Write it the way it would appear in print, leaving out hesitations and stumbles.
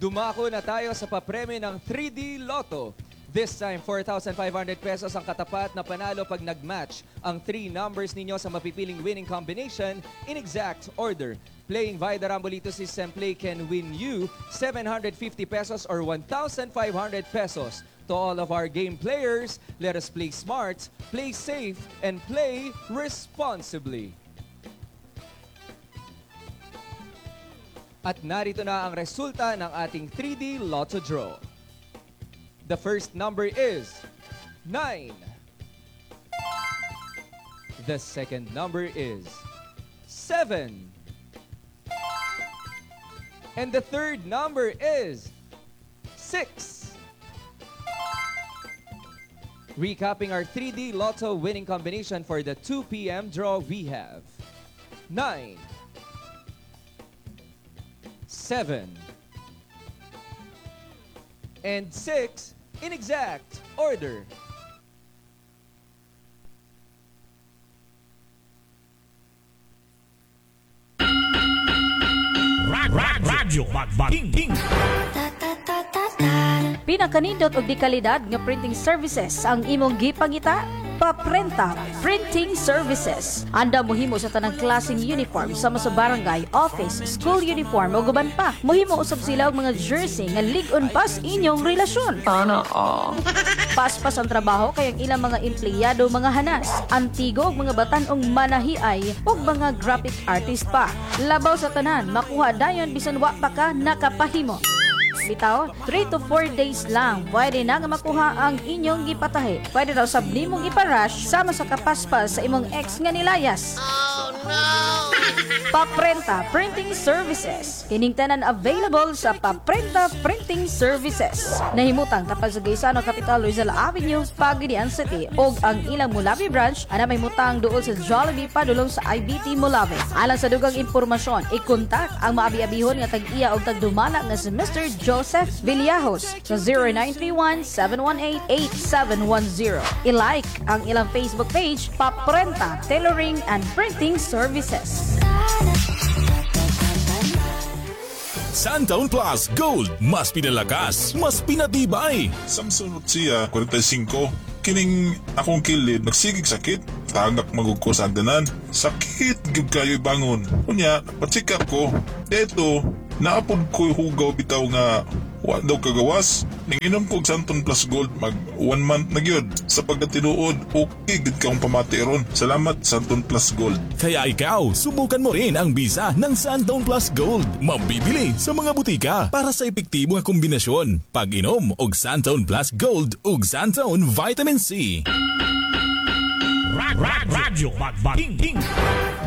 Dumako na tayo sa papremyo ng 3D Lotto. This time, 4,500 pesos ang katapat na panalo pag nag-match ang 3 numbers ninyo sa mapipiling winning combination in exact order. Playing via the Rambolito system play can win you 750 pesos or 1,500 pesos. To all of our game players, let us play smart, play safe, and play responsibly. At narito na ang resulta ng ating 3D Lotto Draw. The first number is 9. The second number is 7. And the third number is 6. Recapping our 3D Lotto winning combination for the 2 p.m. draw, we have 9, 7, and 6 in exact order. Radyo Magbating. Pinakanindot og di kalidad nga printing services ang imong gipangita. Paprenta Printing Services. Anda mohimo sa tanang klaseng uniform sama sa barangay, office, school uniform o guban pa. Mohimo usab sila og mga jersey nga lig-on pa sa inyong relasyon. Sana all. Paspas ang trabaho kay ang ilang mga empleyado mga hanas, antigo og mga batanong manahiay ug mga graphic artist pa. Labaw sa tanan, makuha dayon bisan wa pa ka nakapahimo. Bitaw, 3 to 4 days lang pwede na nga makuha ang inyong gipatahi. Pwede daw sab nimong iparush sama sa kapaspas sa imong ex nga nilayas. Oh no! Paprenta Printing Services. Kining tanan available sa Paprenta Printing Services. Nahimutang kapag sa Gaisano Capital Rizal Avenue, Pagadian City ug ang ilang Mulawi branch ana may mutang duol sa Jollibee padulong sa IBT Mulawi. Alang sa dugang impormasyon, i-kontak ang maabi-abihon nga tag-iya og tagdumala nga si Mr. Joseph Villajos sa 0931-718-8710. I-like ang ilang Facebook page, Paprenta Tailoring and Printing Services. Santaon Plus Gold. Mas pinalakas, mas pinatibay. Samsung siya, 45. Kining akong kilid, nagsigig sakit. Tagak magugko sa agdanan. Sakit, gib kayo'y bangon. Kunya, patsikap ko. Eto, naapod ko'y hugaw bitaw nga wa daw kagawas. Ninginom ko og Santon Plus Gold mag 1 month na gyud. Sa pagkatinuod, okay gid kaong pamati ron. Salamat Santon Plus Gold. Kaya ikaw, subukan mo rin ang bisa ng Santaon Plus Gold. Mabibili sa mga butika para sa epektibo nga kombinasyon. Pag-inom og Santaon Plus Gold ug Santaon Vitamin C. Radyo Magbating.